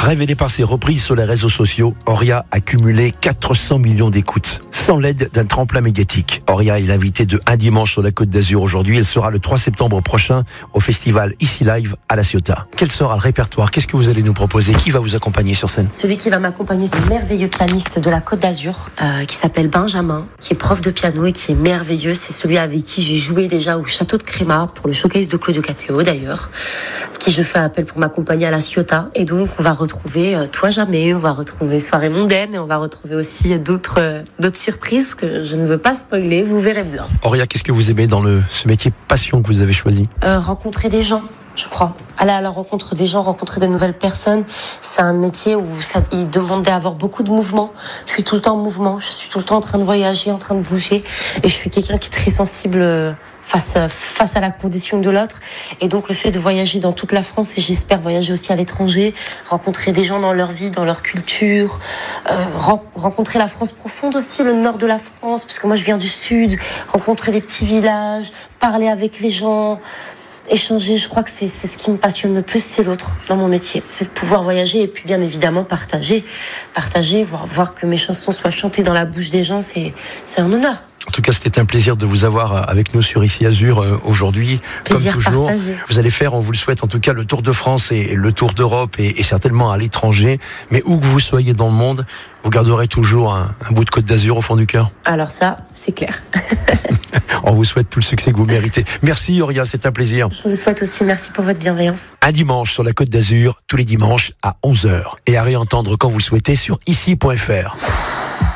Révélée par ses reprises sur les réseaux sociaux, Oria a cumulé 400 millions d'écoutes, sans l'aide d'un tremplin médiatique. Oria est l'invitée de Un dimanche sur la Côte d'Azur aujourd'hui. Elle sera le 3 septembre prochain au festival Ici Live à La Ciotat. Quel sera le répertoire? Qu'est-ce que vous allez nous proposer? Qui va vous accompagner sur scène? Celui qui va m'accompagner, c'est un merveilleux pianiste de la Côte d'Azur qui s'appelle Benjamin, qui est prof de piano et qui est merveilleux. C'est celui avec qui j'ai joué déjà au Château de Créma pour le showcase de Claudio Capéo d'ailleurs, qui je fais appel pour m'accompagner à La Ciotat. Et donc on va retrouver Toi Jamais, on va retrouver Soirée mondaine et on va retrouver aussi d'autres surprises que je ne veux pas spoiler, vous verrez bien. Oria, qu'est-ce que vous aimez dans ce métier passion que vous avez choisi? Rencontrer des gens, je crois. Aller à la rencontre des gens, rencontrer de nouvelles personnes. C'est un métier où il demande d'avoir beaucoup de mouvement. Je suis tout le temps en mouvement, je suis tout le temps en train de voyager, en train de bouger. Et je suis quelqu'un qui est très sensible face à la condition de l'autre. Et donc le fait de voyager dans toute la France, et j'espère voyager aussi à l'étranger, rencontrer des gens dans leur vie, dans leur culture, rencontrer la France profonde aussi, le nord de la France, parce que moi je viens du sud, rencontrer des petits villages, parler avec les gens, échanger, je crois que c'est ce qui me passionne le plus, c'est l'autre dans mon métier. C'est de pouvoir voyager et puis bien évidemment partager, voir que mes chansons soient chantées dans la bouche des gens, c'est un honneur. En tout cas, c'était un plaisir de vous avoir avec nous sur Ici Azur aujourd'hui. Plaisir comme toujours, partagé. Vous allez faire, on vous le souhaite en tout cas, le Tour de France et le Tour d'Europe et certainement à l'étranger. Mais où que vous soyez dans le monde, vous garderez toujours un bout de Côte d'Azur au fond du cœur. Alors ça, c'est clair. On vous souhaite tout le succès que vous méritez. Merci Oria, c'est un plaisir. Je vous souhaite aussi, merci pour votre bienveillance. Un dimanche sur la Côte d'Azur, tous les dimanches à 11h. Et à réentendre quand vous le souhaitez sur ici.fr.